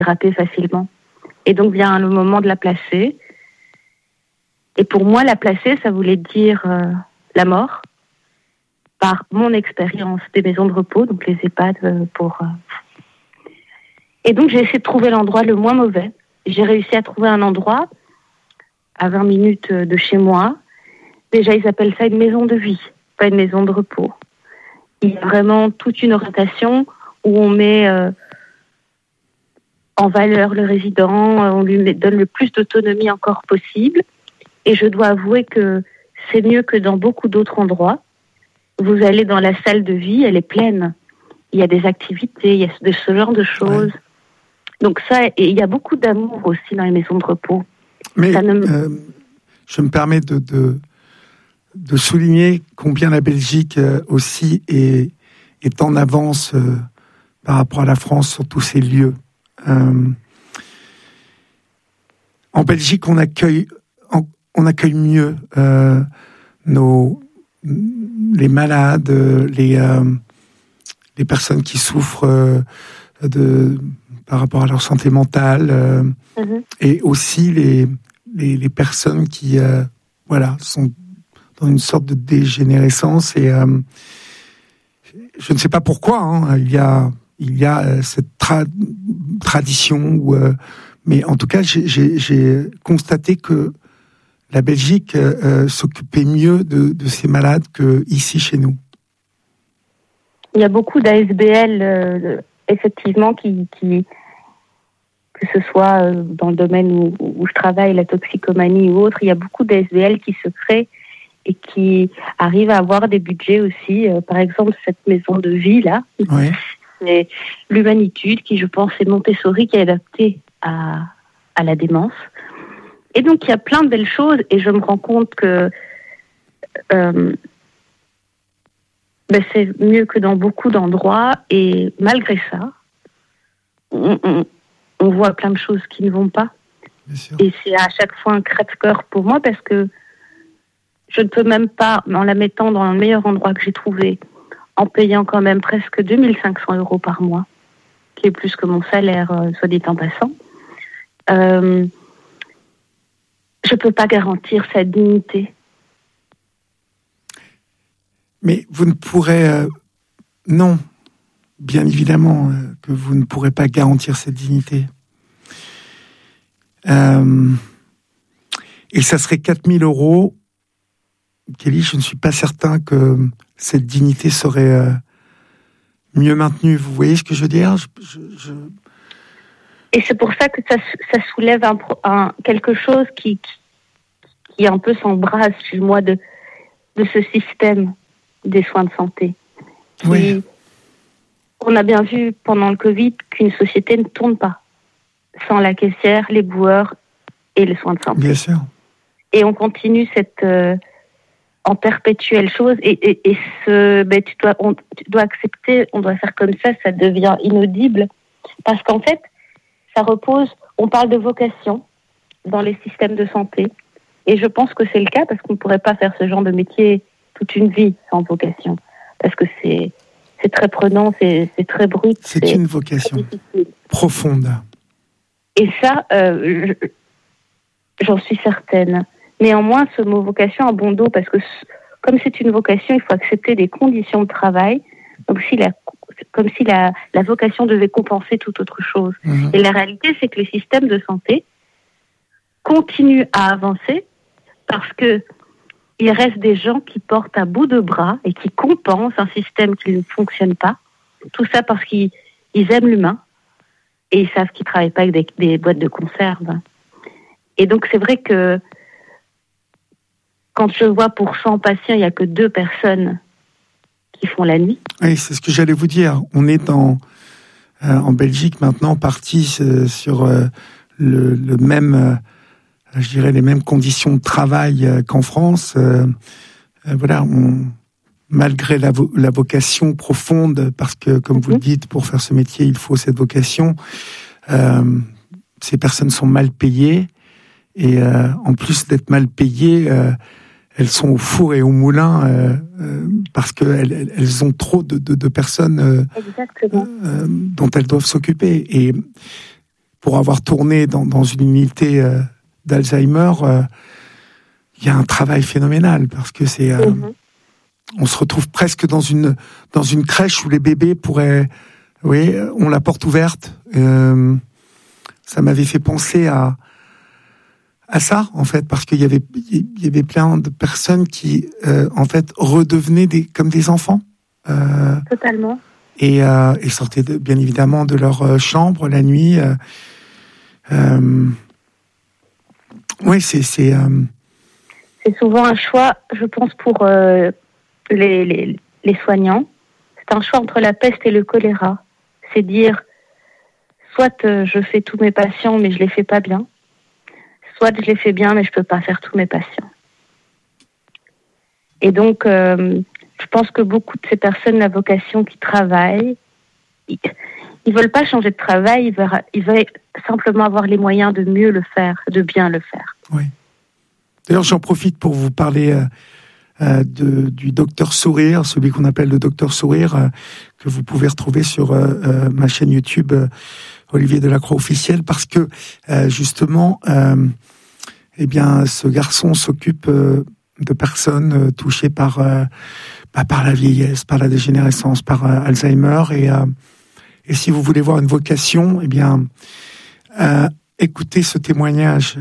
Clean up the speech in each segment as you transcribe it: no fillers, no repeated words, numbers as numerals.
déraper facilement. Et donc vient le moment de la placer. Et pour moi, la placer, ça voulait dire la mort, par mon expérience des maisons de repos, donc les EHPAD Et donc j'ai essayé de trouver l'endroit le moins mauvais. J'ai réussi à trouver un endroit à 20 minutes de chez moi. Déjà, ils appellent ça une maison de vie, pas une maison de repos. Il y a vraiment toute une orientation où on met en valeur le résident, on lui donne le plus d'autonomie encore possible. Et je dois avouer que c'est mieux que dans beaucoup d'autres endroits. Vous allez dans la salle de vie, elle est pleine. Il y a des activités, il y a ce genre de choses. Ouais. Donc ça, et il y a beaucoup d'amour aussi dans les maisons de repos. Mais je me permets de souligner combien la Belgique aussi est en avance par rapport à la France sur tous ces lieux. En Belgique, on accueille mieux les malades, les personnes qui souffrent par rapport à leur santé mentale, et aussi les personnes qui sont dans une sorte de dégénérescence. Et je ne sais pas pourquoi, il y a cette tradition, mais en tout cas, j'ai constaté que la Belgique s'occupait mieux de ces malades qu'ici chez nous. Il y a beaucoup d'ASBL, effectivement, qui que ce soit dans le domaine où je travaille, la toxicomanie ou autre, il y a beaucoup d'ASBL qui se créent et qui arrivent à avoir des budgets aussi. Par exemple, cette maison de vie, là, c'est l'Humanitude, qui, je pense, c'est Montessori qui est adapté à la démence. Et donc, il y a plein de belles choses, et je me rends compte que c'est mieux que dans beaucoup d'endroits, et malgré ça, on voit plein de choses qui ne vont pas. Et c'est à chaque fois un crève-cœur pour moi, parce que je ne peux même pas, en la mettant dans le meilleur endroit que j'ai trouvé, en payant quand même presque 2500 € par mois, qui est plus que mon salaire, soit dit en passant, je ne peux pas garantir sa dignité. Mais vous ne pourrez... non, bien évidemment que vous ne pourrez pas garantir cette dignité. Et ça serait 4000 €. Kelly, je ne suis pas certain que cette dignité serait mieux maintenue. Vous voyez ce que je veux dire ? Et c'est pour ça que ça soulève quelque chose qui un peu s'embrase chez moi de ce système des soins de santé. Oui. On a bien vu pendant le Covid qu'une société ne tourne pas sans la caissière, les boueurs et les soins de santé. Bien sûr. Et on continue cette en perpétuelle chose, et tu dois accepter, on doit faire comme ça devient inaudible, parce qu'en fait, ça repose, on parle de vocation dans les systèmes de santé, et je pense que c'est le cas, parce qu'on ne pourrait pas faire ce genre de métier toute une vie sans vocation, parce que c'est très prenant, c'est très brut. C'est une vocation profonde. Et ça, j'en suis certaine. Néanmoins, ce mot vocation a bon dos, parce que comme c'est une vocation, il faut accepter des conditions de travail, comme si la vocation devait compenser toute autre chose. Et la réalité, c'est que les systèmes de santé continuent à avancer parce que il reste des gens qui portent à bout de bras et qui compensent un système qui ne fonctionne pas. Tout ça parce qu'ils aiment l'humain et ils savent qu'ils ne travaillent pas avec des boîtes de conserve. Et donc, c'est vrai que quand je vois pour 100 patients, il n'y a que 2 personnes qui font la nuit. Oui, c'est ce que j'allais vous dire. On est en Belgique maintenant parti sur le même, je dirais, les mêmes conditions de travail qu'en France. Malgré la vocation profonde, parce que, comme vous le dites, pour faire ce métier, il faut cette vocation, ces personnes sont mal payées. Et en plus d'être mal payées, elles sont au four et au moulin parce qu'elles ont trop de personnes dont elles doivent s'occuper. Et pour avoir tourné dans une unité d'Alzheimer, il y a un travail phénoménal parce que c'est, on se retrouve presque dans une crèche où les bébés pourraient, oui, ont la porte ouverte. Ça m'avait fait penser à ça en fait, parce qu'il y avait plein de personnes qui en fait redevenaient comme des enfants. Totalement. Et sortaient bien évidemment de leur chambre la nuit. Oui, c'est souvent un choix, je pense, pour les soignants. C'est un choix entre la peste et le choléra. C'est dire, soit je fais tous mes patients, mais je les fais pas bien. Soit je les fais bien, mais je peux pas faire tous mes patients. Et donc, je pense que beaucoup de ces personnes, la vocation qui travaillent, ils veulent pas changer de travail, ils veulent simplement avoir les moyens de mieux le faire, de bien le faire. Oui. D'ailleurs, j'en profite pour vous parler du Docteur Sourire, celui qu'on appelle le Docteur Sourire, que vous pouvez retrouver sur ma chaîne YouTube Olivier Delacroix officiel, parce que justement, eh bien, ce garçon s'occupe de personnes touchées par la vieillesse, par la dégénérescence, par Alzheimer, et si vous voulez voir une vocation, eh bien, écoutez ce témoignage.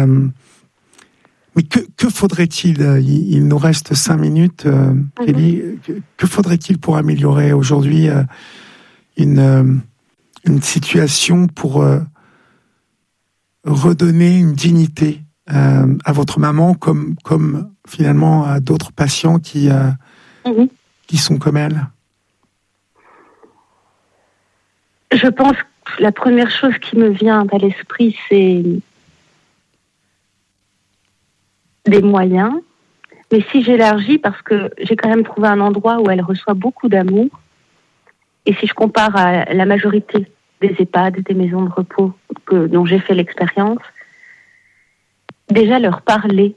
Mais que faudrait-il, il nous reste 5 minutes, Kelly, que faudrait-il pour améliorer aujourd'hui une situation pour redonner une dignité à votre maman, comme finalement à d'autres patients qui sont comme elle? Je pense que la première chose qui me vient à l'esprit, c'est des moyens. Mais si j'élargis, parce que j'ai quand même trouvé un endroit où elle reçoit beaucoup d'amour, et si je compare à la majorité des EHPAD, des maisons de repos dont j'ai fait l'expérience, déjà leur parler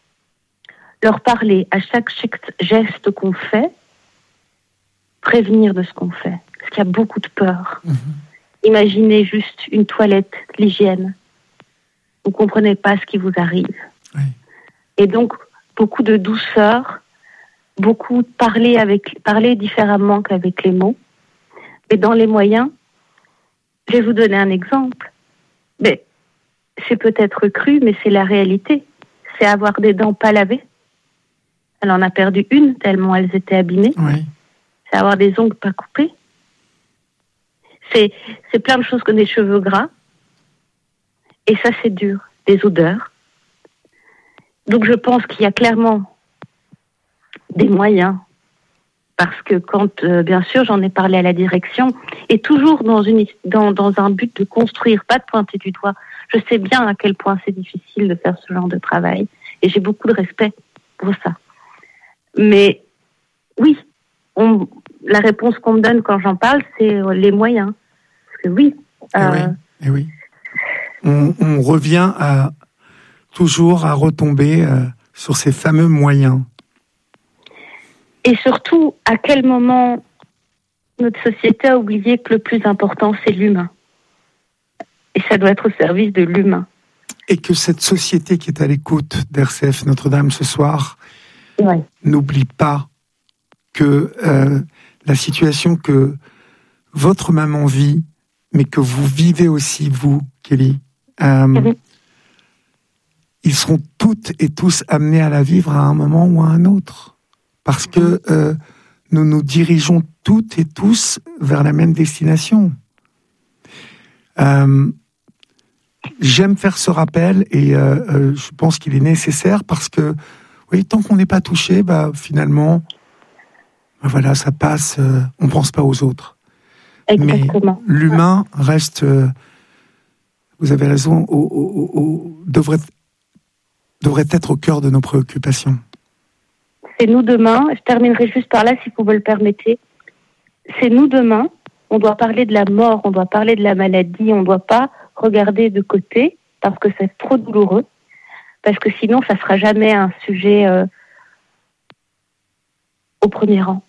à chaque geste qu'on fait, prévenir de ce qu'on fait, parce qu'il y a beaucoup de peur. Imaginez juste une toilette, l'hygiène. Vous ne comprenez pas ce qui vous arrive. Oui. Et donc, beaucoup de douceur, beaucoup parler différemment qu'avec les mots. Et dans les moyens, je vais vous donner un exemple. Mais c'est peut-être cru, mais c'est la réalité. C'est avoir des dents pas lavées. Elle en a perdu une, tellement elles étaient abîmées. Oui. C'est avoir des ongles pas coupés. C'est plein de choses comme des cheveux gras. Et ça, c'est dur. Des odeurs. Donc, je pense qu'il y a clairement des moyens. Parce que quand, bien sûr, j'en ai parlé à la direction, et toujours dans un but de construire, pas de pointer du doigt. Je sais bien à quel point c'est difficile de faire ce genre de travail. Et j'ai beaucoup de respect pour ça. Mais oui, la réponse qu'on me donne quand j'en parle, c'est les moyens. Parce que oui. Et oui. On revient toujours à retomber sur ces fameux moyens. Et surtout, à quel moment notre société a oublié que le plus important, c'est l'humain. Et ça doit être au service de l'humain. Et que cette société qui est à l'écoute d'RCF Notre-Dame ce soir n'oublie pas que la situation que votre maman vit, mais que vous vivez aussi, vous, Kelly, ils seront toutes et tous amenés à la vivre à un moment ou à un autre. Parce que nous nous dirigeons toutes et tous vers la même destination. J'aime faire ce rappel et je pense qu'il est nécessaire parce que, oui, tant qu'on n'est pas touché, finalement, voilà, ça passe, on ne pense pas aux autres. Exactement. Mais l'humain reste, vous avez raison, devrait être au cœur de nos préoccupations. C'est nous demain, je terminerai juste par là si vous me le permettez, c'est nous demain, on doit parler de la mort, on doit parler de la maladie, on ne doit pas regarder de côté parce que c'est trop douloureux, parce que sinon ça ne sera jamais un sujet au premier rang.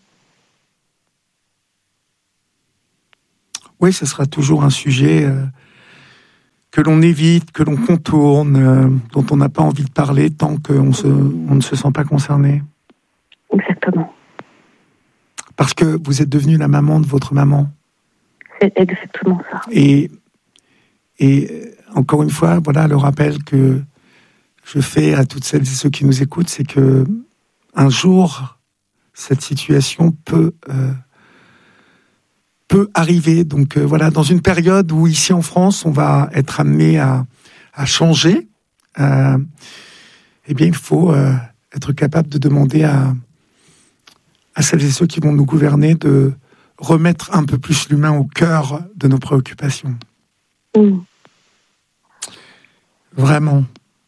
Oui, ce sera toujours un sujet que l'on évite, que l'on contourne, dont on n'a pas envie de parler tant qu'on ne se sent pas concerné. Exactement. Parce que vous êtes devenue la maman de votre maman. C'est exactement ça. Et encore une fois, voilà le rappel que je fais à toutes celles et ceux qui nous écoutent, c'est que un jour, cette situation peut arriver. Donc voilà, dans une période où ici en France, on va être amené à changer, eh bien il faut être capable de demander à celles et ceux qui vont nous gouverner de remettre un peu plus l'humain au cœur de nos préoccupations. Vraiment.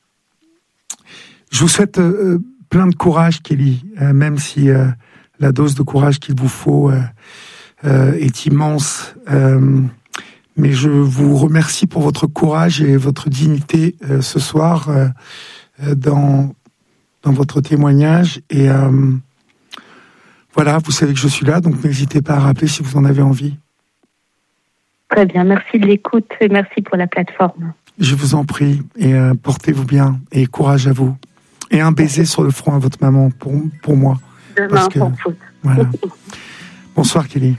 Je vous souhaite plein de courage, Kelly, même si la dose de courage qu'il vous faut est immense. Mais je vous remercie pour votre courage et votre dignité ce soir dans votre témoignage. Et voilà, vous savez que je suis là, donc n'hésitez pas à rappeler si vous en avez envie. Très bien, merci de l'écoute et merci pour la plateforme. Je vous en prie, et portez-vous bien, et courage à vous. Et un baiser sur le front à votre maman, pour moi. Demain, sans faute. Voilà. Bonsoir, Kelly.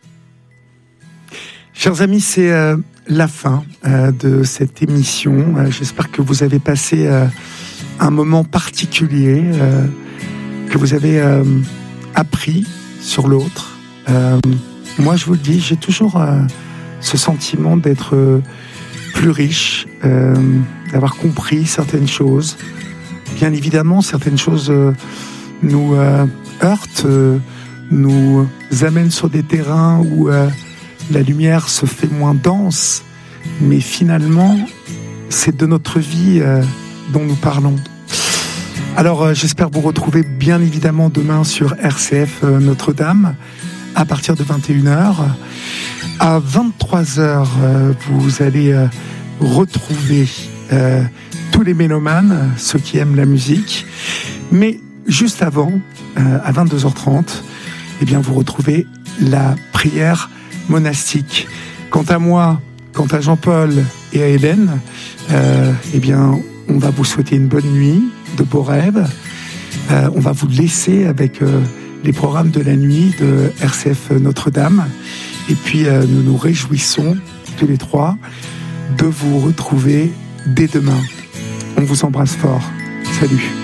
Chers amis, c'est la fin de cette émission. J'espère que vous avez passé un moment particulier, que vous avez appris sur l'autre. Moi, je vous le dis, j'ai toujours ce sentiment d'être plus riche, d'avoir compris certaines choses. Bien évidemment, certaines choses nous heurtent, nous amènent sur des terrains où la lumière se fait moins dense, mais finalement, c'est de notre vie dont nous parlons. Alors, j'espère vous retrouver bien évidemment demain sur RCF Notre-Dame, à partir de 21h. À 23h, vous allez retrouver tous les mélomanes, ceux qui aiment la musique. Mais juste avant, à 22h30, eh bien, vous retrouvez la prière monastique. Quant à moi, quant à Jean-Paul et à Hélène, eh bien, on va vous souhaiter une bonne nuit, de beaux rêves. On va vous laisser avec les programmes de la nuit de RCF Notre-Dame. Et puis, nous nous réjouissons, tous les trois, de vous retrouver dès demain. On vous embrasse fort. Salut.